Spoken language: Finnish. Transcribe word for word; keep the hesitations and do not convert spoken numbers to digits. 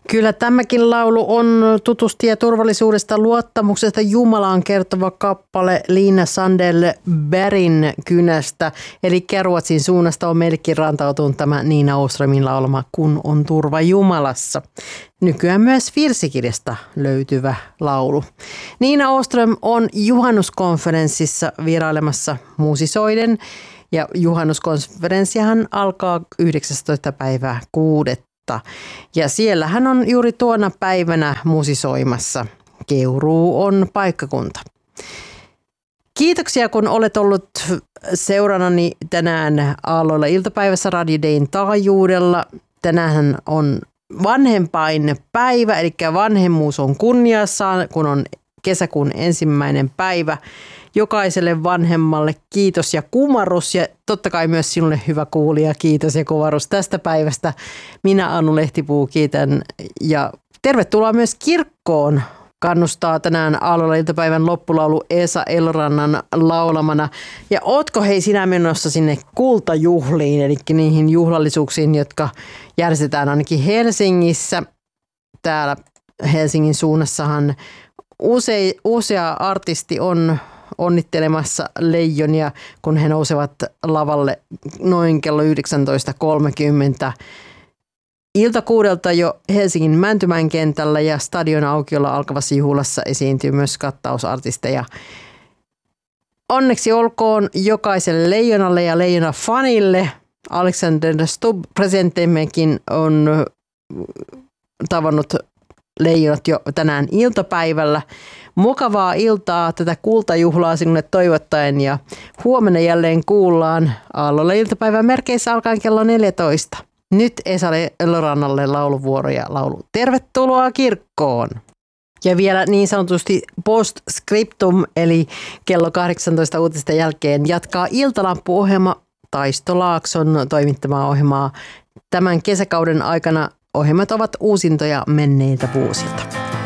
Kyllä tämäkin laulu on tutusti ja turvallisuudesta luottamuksesta Jumalaan kertova kappale Liina Sandell-Bergin kynästä. Eli Ruotsin suunnasta on meillekin rantautunut tämä Nina Åströmin laulama Kun on turva Jumalassa. Nykyään myös virsikirjasta löytyvä laulu. Nina Åström on juhannuskonferenssissa vierailemassa musisoiden. Ja juhannuskonferenssihan alkaa yhdeksästoista päivää kuudetta. Ja siellä hän on juuri tuona päivänä musisoimassa. Keuruu on paikkakunta. Kiitoksia, kun olet ollut seurannani tänään Aalloilla iltapäivässä Radio Dayn taajuudella. Tänään on vanhempain päivä, eli vanhemmuus on kunniassaan, kun on kesäkuun ensimmäinen päivä. Jokaiselle vanhemmalle kiitos ja kumarus ja totta kai myös sinulle hyvä kuulija, kiitos ja kumarus tästä päivästä. Minä Anu Lehtipuu kiitän ja tervetuloa myös kirkkoon. Kannustaa tänään Aalloilla iltapäivän loppulaulu Esa Elrannan laulamana. Ja ootko hei sinä menossa sinne kultajuhliin, eli niihin juhlallisuuksiin, jotka järjestetään ainakin Helsingissä. Täällä Helsingin suunnassahan usea, usea artisti on onnittelemassa Leijonia, kun he nousevat lavalle noin kello yhdeksäntoista kolmekymmentä. Iltakuudelta jo Helsingin Mäntymän kentällä ja stadion aukiolla alkavassa juhlassa esiintyy myös kattausartisteja. Onneksi olkoon jokaiselle Leijonalle ja Leijona-fanille. Alexander Stubb, presidentimmekin, on tavannut Leijonat jo tänään iltapäivällä. Mukavaa iltaa tätä kultajuhlaa sinulle toivottaen ja huomenna jälleen kuullaan Aalloilla iltapäivän merkeissä alkaen kello neljätoista. Nyt Esa Elrannalle lauluvuoro ja laulu Tervetuloa kirkkoon. Ja vielä niin sanotusti postscriptum eli kello kahdeksantoista uutisten jälkeen jatkaa Iltalampu-ohjelma Taisto Laakson toimittamaa ohjelmaa. Tämän kesäkauden aikana ohjelmat ovat uusintoja menneiltä vuosilta.